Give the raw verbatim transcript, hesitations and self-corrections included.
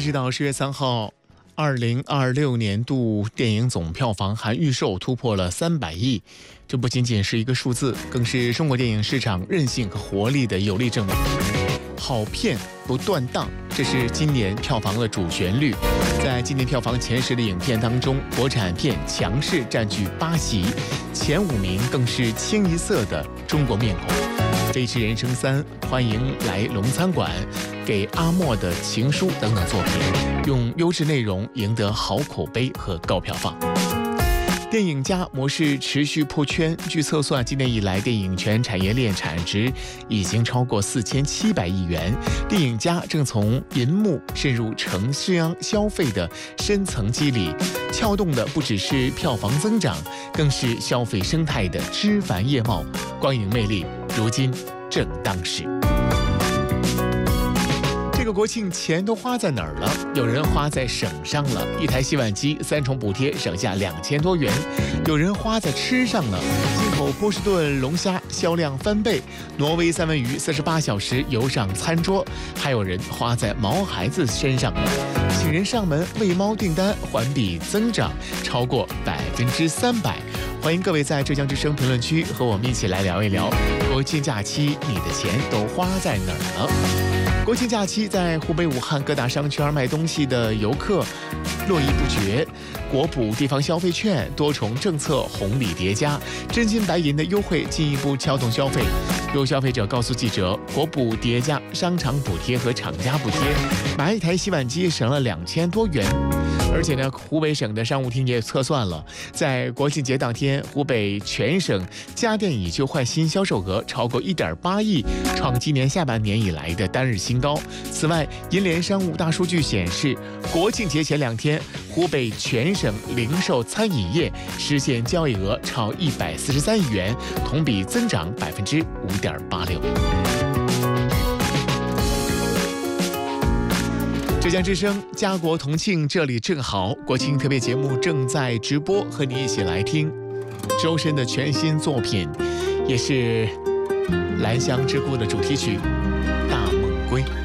直到十月三号，二零二六年度电影总票房含预售突破了三百亿，这不仅仅是一个数字，更是中国电影市场韧性和活力的有力证明。好片不断档，这是今年票房的主旋律。在今年票房前十的影片当中，国产片强势占据八席，前五名更是清一色的中国面孔。这一次《人生三》，欢迎来龙餐馆，给阿莫的情书等等作品，用优质内容赢得好口碑和高票房。电影加模式持续破圈，据测算，今年以来电影全产业链产值已经超过四千七百亿元。电影加正从银幕渗入城乡消费的深层机理，撬动的不只是票房增长，更是消费生态的枝繁叶茂。光影魅力如今正当时。这个国庆钱都花在哪儿了？有人花在省上了，一台洗碗机三重补贴省下两千多元；有人花在吃上了，进口波士顿龙虾销量翻倍，挪威三文鱼四十八小时游上餐桌；还有人花在毛孩子身上了，请人上门喂猫订单环比增长超过百分之三百。欢迎各位在浙江之声评论区和我们一起来聊一聊国庆假期你的钱都花在哪儿了？国庆假期在湖北武汉各大商圈卖东西的游客络绎不绝，国补地方消费券多重政策红利叠加，真金白银的优惠进一步撬动消费。有消费者告诉记者，国补叠加商场补贴和厂家补贴，买一台洗碗机省了两千多元。而且呢，湖北省的商务厅也测算了，在国庆节当天，湖北全省家电以旧换新销售额超过一点八亿，创今年下半年以来的单日新高。此外，银联商务大数据显示，国庆节前两天，湖北全省零售餐饮业实现交易额超一百四十三亿元，同比增长百分之五点八六。浙江之声家国同庆，这里正好，国庆特别节目正在直播，和你一起来听周深的全新作品，也是《兰香之故》的主题曲《大梦归》。